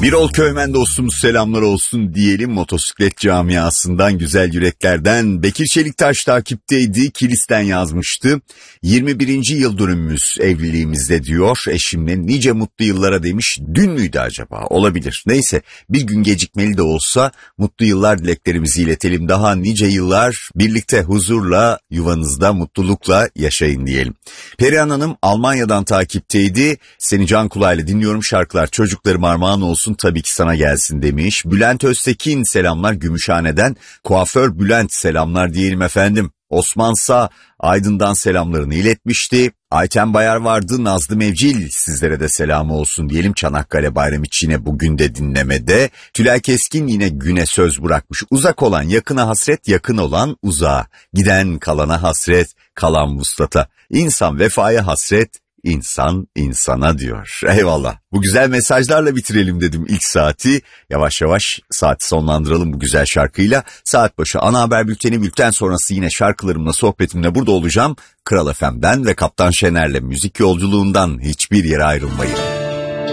Birol Köymen dostumuz selamlar olsun diyelim, motosiklet camiasından, güzel yüreklerden. Bekir Çeliktaş takipteydi, Kilis'ten yazmıştı. 21. yıl dönümümüz evliliğimizde diyor, eşimle nice mutlu yıllara demiş. Dün müydü acaba? Olabilir. Neyse, bir gün gecikmeli de olsa mutlu yıllar dileklerimizi iletelim. Daha nice yıllar birlikte huzurla, yuvanızda mutlulukla yaşayın diyelim. Perihan Hanım Almanya'dan takipteydi. Seni can kulağıyla dinliyorum, şarkılar çocuklarım armağan olsun, tabii ki sana gelsin demiş. Bülent Öztekin selamlar Gümüşhane'den. Kuaför Bülent selamlar diyelim efendim. Osman Sağ Aydın'dan selamlarını iletmişti. Ayten Bayar vardı, Nazlı Mevcil sizlere de selamı olsun diyelim. Çanakkale Bayramı için yine bugün de dinlemede. Tülay Keskin yine güne söz bırakmış. Uzak olan yakına hasret, yakın olan uzağa. Giden kalana hasret, kalan vuslata. İnsan vefaya hasret, İnsan insana diyor. Eyvallah. Bu güzel mesajlarla bitirelim dedim ilk saati. Yavaş yavaş saati sonlandıralım bu güzel şarkıyla. Saat başı ana haber bülteni, bülten sonrası yine şarkılarımla, sohbetimle burada olacağım. Kral FM'den ve Kaptan Şener'le müzik yolculuğundan hiçbir yere ayrılmayın.